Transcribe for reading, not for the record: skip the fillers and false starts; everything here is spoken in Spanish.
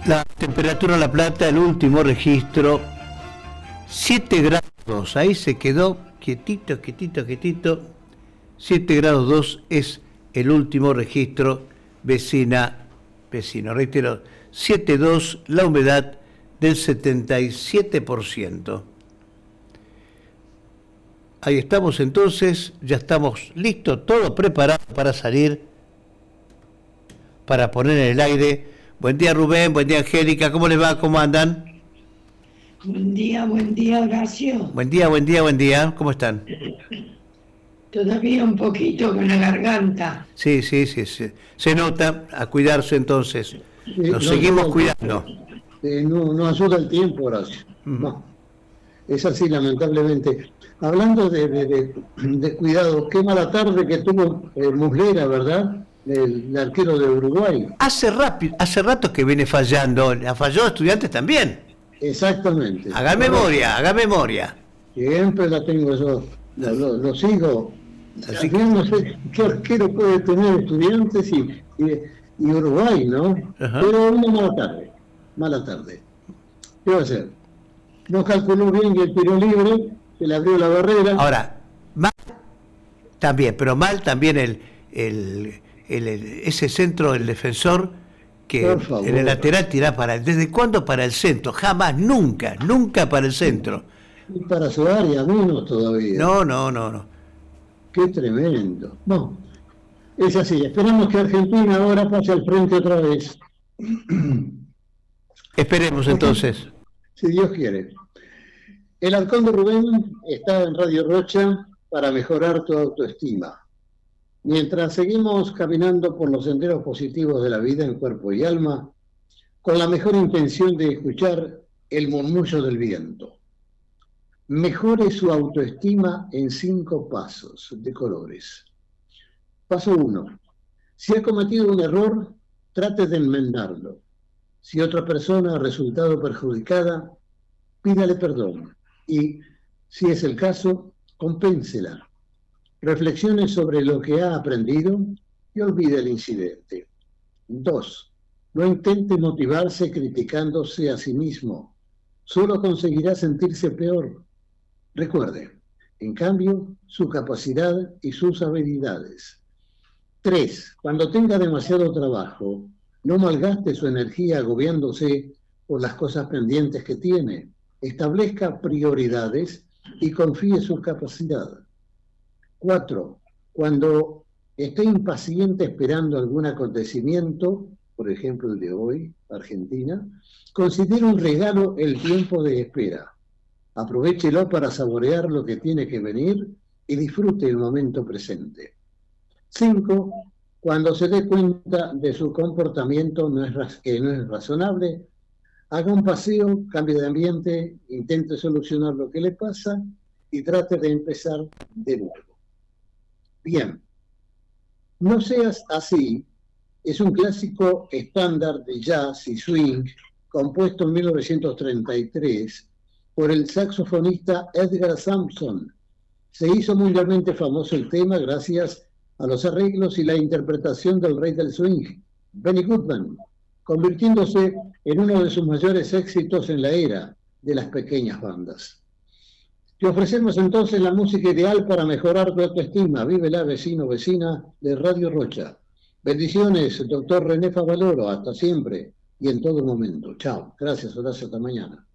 La temperatura en La Plata, el último registro, 7 grados 2. Ahí se quedó quietito. 7 grados 2 es el último registro, vecino. Reitero, 7,2, la humedad del 77%. Ahí estamos entonces, ya estamos listos, todo preparado para salir, para poner en el aire. Buen día Rubén, buen día Angélica, ¿cómo les va? ¿Cómo andan? Buen día, Horacio. Buen día, ¿cómo están? Todavía un poquito con la garganta. Sí, se nota, a cuidarse entonces. Nos seguimos cuidando. No ayuda el tiempo, Horacio. No, es así, lamentablemente. Hablando de cuidado, qué mala tarde que tuvo Muslera, ¿verdad? El arquero de Uruguay. Hace rato que viene fallando. ¿La falló Estudiantes también? Exactamente. Haga memoria. Siempre la tengo yo. Lo sigo. Así que no sé qué arquero puede tener Estudiantes y Uruguay, ¿no? Ajá. Pero una mala tarde. ¿Qué va a hacer? No calculó bien que el tiro libre, se le abrió la barrera. Ahora, mal también ese centro del defensor que en el lateral tira para él. ¿Desde cuándo para el centro? Jamás, nunca para el centro. Y para su área menos todavía. No. Qué tremendo. No, es así. Esperamos que Argentina ahora pase al frente otra vez. Esperemos entonces. Si Dios quiere. El halcón de Rubén está en Radio Rocha para mejorar tu autoestima. Mientras seguimos caminando por los senderos positivos de la vida en cuerpo y alma, con la mejor intención de escuchar el murmullo del viento. Mejore su autoestima en 5 pasos de colores. Paso 1. Si ha cometido un error, trate de enmendarlo. Si otra persona ha resultado perjudicada, pídale perdón y, si es el caso, compénsela. Reflexione sobre lo que ha aprendido y olvide el incidente. 2. No intente motivarse criticándose a sí mismo. Solo conseguirá sentirse peor. Recuerde, en cambio, su capacidad y sus habilidades. 3. Cuando tenga demasiado trabajo, no malgaste su energía agobiándose por las cosas pendientes que tiene. Establezca prioridades y confíe en su capacidad. 4. Cuando esté impaciente esperando algún acontecimiento, por ejemplo el de hoy, Argentina, considere un regalo el tiempo de espera. Aprovéchelo para saborear lo que tiene que venir y disfrute el momento presente. 5. Cuando se dé cuenta de su comportamiento que no es razonable, haga un paseo, cambie de ambiente, intente solucionar lo que le pasa y trate de empezar de nuevo. Bien, No seas así es un clásico estándar de jazz y swing compuesto en 1933 por el saxofonista Edgar Sampson. Se hizo mundialmente famoso el tema gracias a los arreglos y la interpretación del rey del swing, Benny Goodman, convirtiéndose en uno de sus mayores éxitos en la era de las pequeñas bandas. Te ofrecemos entonces la música ideal para mejorar tu autoestima. Vívela, vecino, vecina de Radio Rocha. Bendiciones, doctor René Favaloro. Hasta siempre y en todo momento. Chao. Gracias, Horacio. Hasta mañana.